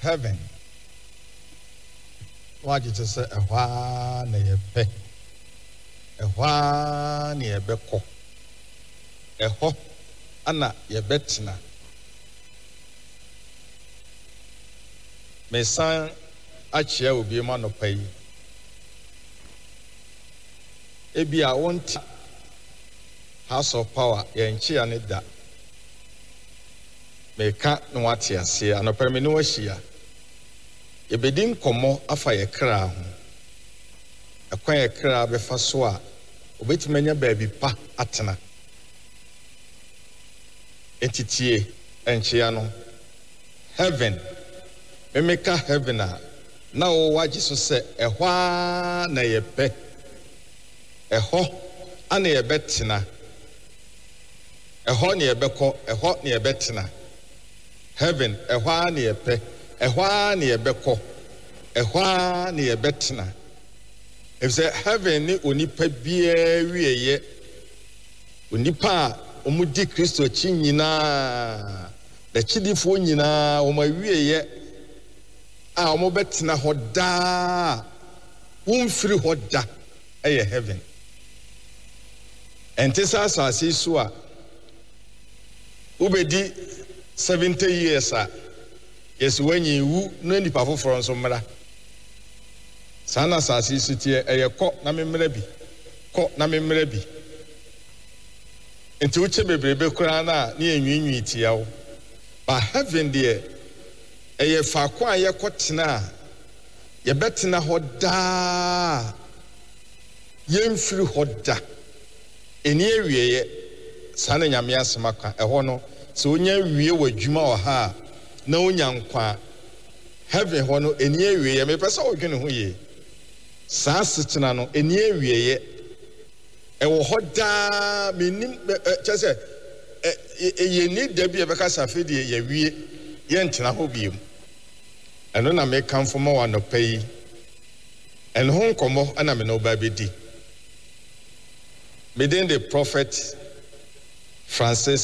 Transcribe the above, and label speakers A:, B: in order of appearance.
A: heaven. What you say a one a pe a one a beko a ho ana ye betina. Me san achia obi ma no pay. Ebi a want House of Power yenchi ane da. Me ka no wate ase anopa me no ahia. Ebedin komo afa ye kra ho. Akwan ye kra be fa so a obetimanya baabi pa atena. Entitie enchia no heaven. Me meka heaven a na wo wage so se ehwa na ye pe. Eho ana ye betena. Eho ne ye beko, eho ne ye betena. Heaven ehwa na ye pe. Ehwa na ye beko. Ehwa na ye betena. If say heaven ni onipa bia wieye. Onipa omudi Kristo chi nyina. Da chidifo nyina o ma wieye. A omo betena hoda. Umfiri hoda. Eye heaven. Entisa asase so a ubedi 70 years a yes when you no nipa foforo nso mra sana asase so tie eye kọ na memra bi kọ na memra bi enti uche bebrebe kura na enwinwi tia wo ba heaven there eye fa kwa ye kotena ye betena hoda yemfiri hoda eni ewieye sana nyame asemaka eho no so onya wie wadwuma wa ha na onya nkwa heaven ho no eni ewieye me pesa odwene ho ye saa setena no eni ewieye ewo hoda menim chese ye ni da bi e beka safe de ye wie ye ntena ho biem eno na me kamfo ma wa no pai en ho nkomo ana me no ba bedi. Within the prophet Francis